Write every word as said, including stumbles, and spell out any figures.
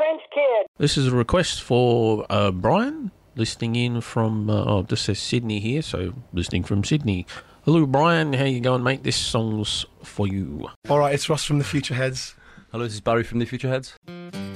French kid. This is a request for uh, Brian, listening in from, uh, oh, it just says Sydney here, so listening from Sydney. Hello, Brian. How you going, mate? This song's for you. All right, it's Ross from the Future Heads. Hello, this is Barry from the Future Heads.